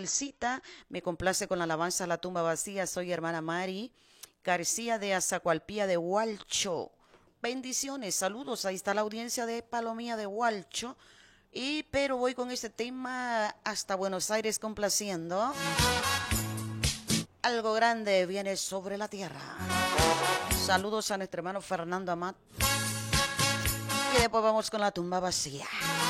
Estelcita, me complace con la alabanza a la tumba vacía. Soy hermana Mari García de Azacualpía de Hualcho. Bendiciones, saludos. Ahí está la audiencia de Palomía de Hualcho. Pero voy con este tema hasta Buenos Aires complaciendo. Algo grande viene sobre la tierra. Saludos a nuestro hermano Fernando Amat. Y después vamos con la tumba vacía.